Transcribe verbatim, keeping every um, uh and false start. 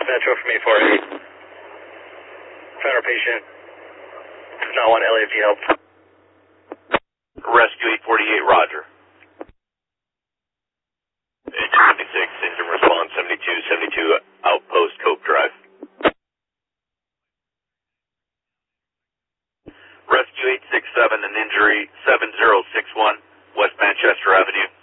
Metro from eight four eight. Found our patient. Not one L A P help. Rescue eight forty-eight, roger. Engine seventy-six, engine response seventy-two seventy-two, outpost Cope Drive. Rescue eight six seven, an injury seven zero six one, West Manchester Avenue.